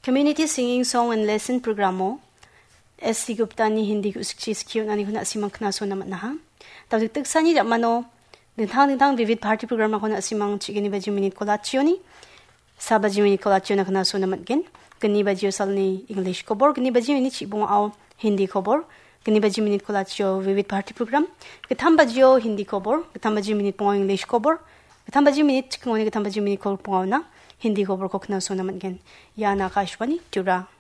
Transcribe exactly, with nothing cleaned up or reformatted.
Community Singing Song and Lesson Programo S C Gupta ni Hindi usikchi skill nani huna simang knaso namat na ha. Tawag tagsa ni mano dintang dintang vivid party program ako na simang chigini baji minute kolaccioni. Sa baji minute kolaccioni na knaso namat gen. Gani baji sal ni English kobor, gani baji minute chibong aw Hindi kobor. Gani baji minute kolaccio vivid party program. Gatam baji Hindi kobor, gatam baji minute pong English kobor. Gatam baji minute chikngoni gatam baji minute kobor pong aw na Hindi kobor ko knaso namat gen. Ya na kashwani tura.